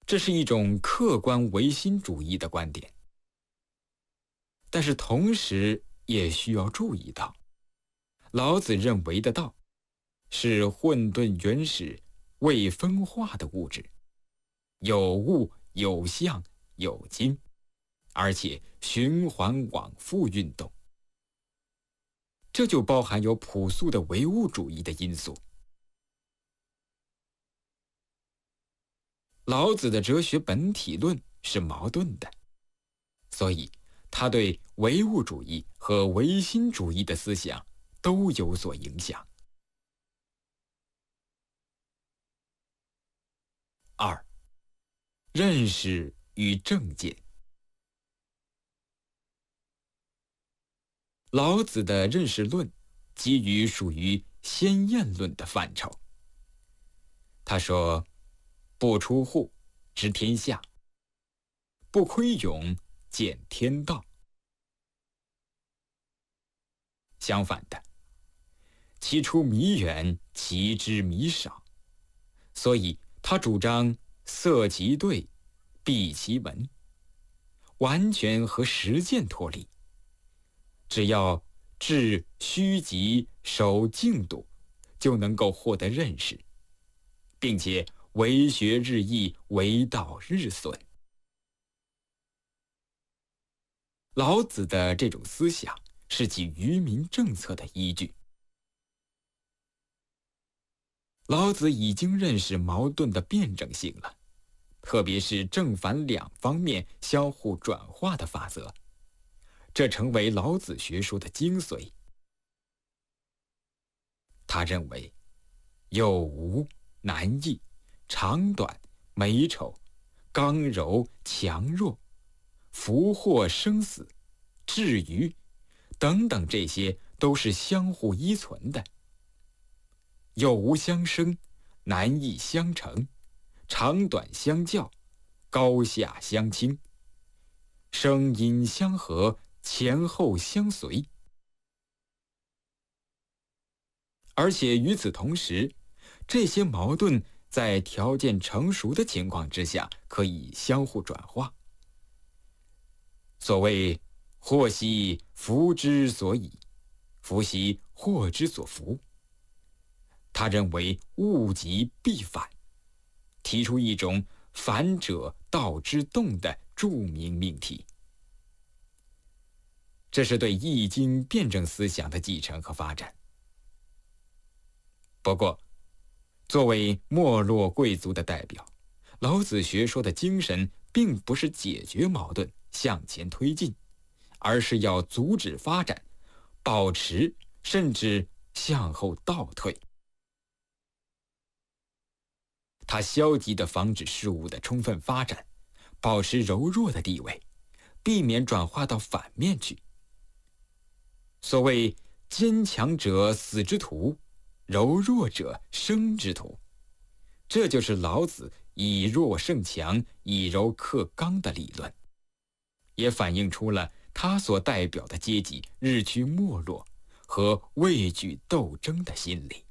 这是一种客观唯心主义的观点。但是同时也需要注意到，老子认为的道是混沌原始、未分化的物质，有物有相有今，而且循环往复运动。这就包含有朴素的唯物主义的因素。老子的哲学本体论是矛盾的，所以他对唯物主义和唯心主义的思想都有所影响。2. 认识与正见。老子的认识论基于属于先验论的范畴。他说：不出户，知天下；不窥牖，见天道。相反的，其出弥远，其知弥少。所以他主张塞其兑，闭其门，完全和实践脱离。只要治虚极，守静笃，就能够获得认识，并且为学日益，为道日损。老子的这种思想是其愚民政策的依据。老子已经认识矛盾的辩证性了，特别是正反两方面相互转化的法则，这成为老子学说的精髓。他认为有无、难易、长短、美丑、刚柔、强弱、福祸生死、智愚等等，这些都是相互依存的。有无相生，难易相成，长短相较，高下相倾，声音相和，前后相随。而且与此同时，这些矛盾在条件成熟的情况之下可以相互转化。所谓祸兮福之所倚，福兮祸之所伏。他认为物极必反，提出一种反者道之动的著名命题。这是对易经辩证思想的继承和发展。不过，作为没落贵族的代表，老子学说的精神并不是解决矛盾向前推进，而是要阻止发展，保持甚至向后倒退。他消极地防止事物的充分发展，保持柔弱的地位，避免转化到反面去。所谓坚强者死之徒，柔弱者生之徒，这就是老子以弱胜强，以柔克刚的理论，也反映出了他所代表的阶级日趋没落和畏惧斗争的心理。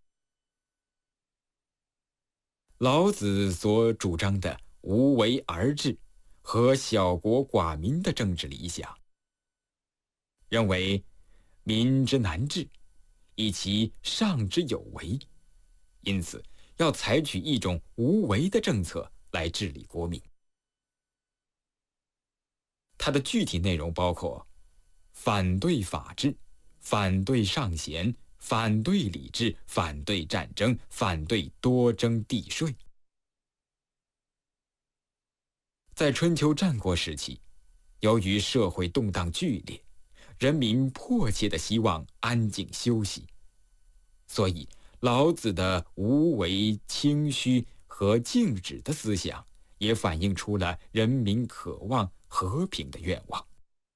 老子所主张的无为而治和小国寡民的政治理想，认为民之难治，以其上之有为，因此要采取一种无为的政策来治理国民。它的具体内容包括反对法治，反对上贤，反对礼制，反对战争，反对多征地税。在春秋战国时期，由于社会动荡剧烈，人民迫切地希望安静休息，所以老子的无为、清虚和静止的思想也反映出了人民渴望和平的愿望。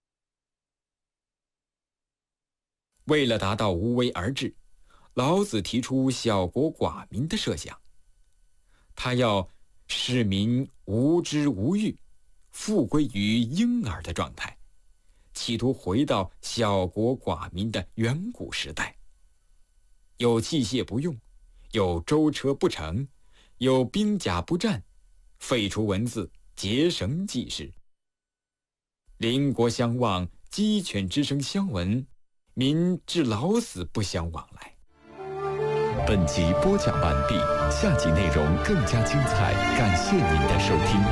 为了达到无为而治，老子提出小国寡民的设想。他要使民无知无欲，复归于婴儿的状态，企图回到小国寡民的远古时代。有器械不用，有舟车不乘，有兵甲不战， 废除文字，结绳记事。邻国相望，鸡犬之声相闻，民至老死不相往来。 本集播讲完毕，下集内容更加精彩，感谢您的收听。